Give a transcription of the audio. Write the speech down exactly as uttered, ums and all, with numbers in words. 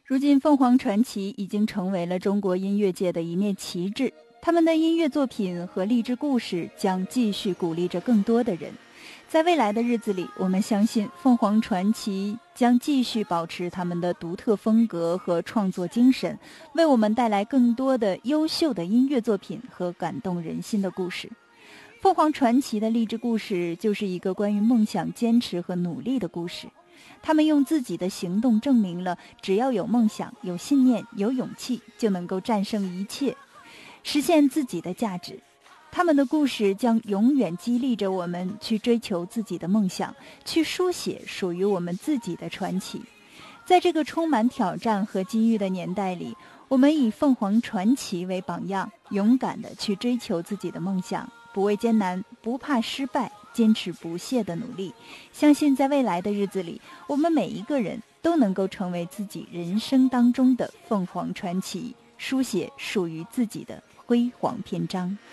如今凤凰传奇已经成为了中国音乐界的一面旗帜，他们的音乐作品和励志故事将继续鼓励着更多的人。在未来的日子里，我们相信凤凰传奇将继续保持他们的独特风格和创作精神，为我们带来更多的优秀的音乐作品和感动人心的故事。凤凰传奇的励志故事就是一个关于梦想、坚持和努力的故事。他们用自己的行动证明了，只要有梦想、有信念、有勇气，就能够战胜一切，实现自己的价值。他们的故事将永远激励着我们去追求自己的梦想，去书写属于我们自己的传奇。在这个充满挑战和机遇的年代里，我们以凤凰传奇为榜样，勇敢地去追求自己的梦想，不畏艰难，不怕失败，坚持不懈的努力。相信在未来的日子里，我们每一个人都能够成为自己人生当中的凤凰传奇，书写属于自己的辉煌篇章。